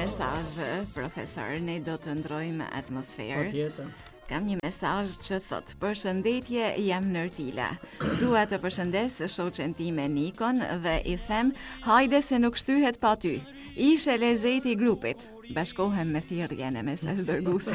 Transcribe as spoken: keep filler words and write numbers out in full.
mesazh, profesor, ne do të ndrojmë atmosferë. Patjetër. Kam një mesazh që thot: Përshëndetje, jam Nërtila. Dua të përshëndes shoqen time Nikon dhe i them, hajde se nuk shtyhet pa ty. Ishe lezeti i grupit. Bashkohem me thirrjen e mesazh dërguese.